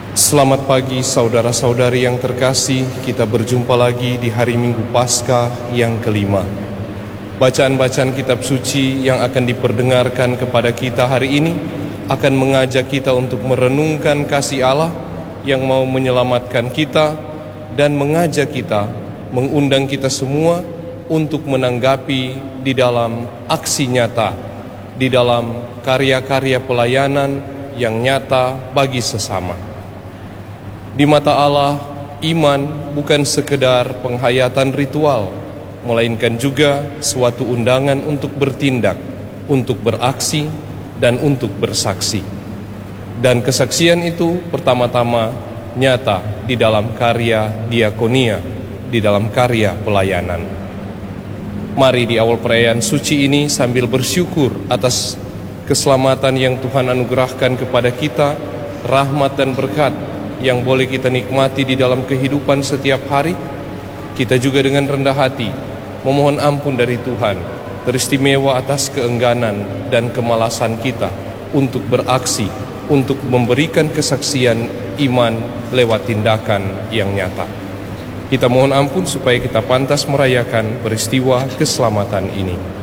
Selamat pagi saudara-saudari yang terkasih, kita berjumpa lagi di hari Minggu Paskah yang kelima. Bacaan-bacaan kitab suci yang akan diperdengarkan kepada kita hari ini akan mengajak kita untuk merenungkan kasih Allah yang mau menyelamatkan kita dan mengajak kita, mengundang kita semua untuk menanggapi di dalam aksi nyata, di dalam karya-karya pelayanan yang nyata bagi sesama. Di mata Allah, iman bukan sekedar penghayatan ritual, melainkan juga suatu undangan untuk bertindak, untuk beraksi, dan untuk bersaksi. Dan kesaksian itu pertama-tama nyata di dalam karya diakonia, di dalam karya pelayanan. Mari di awal perayaan suci ini sambil bersyukur atas keselamatan yang Tuhan anugerahkan kepada kita, rahmat dan berkat yang boleh kita nikmati di dalam kehidupan setiap hari, kita juga dengan rendah hati memohon ampun dari Tuhan, teristimewa atas keengganan dan kemalasan kita untuk beraksi, untuk memberikan kesaksian iman lewat tindakan yang nyata. Kita mohon ampun supaya kita pantas merayakan peristiwa keselamatan ini.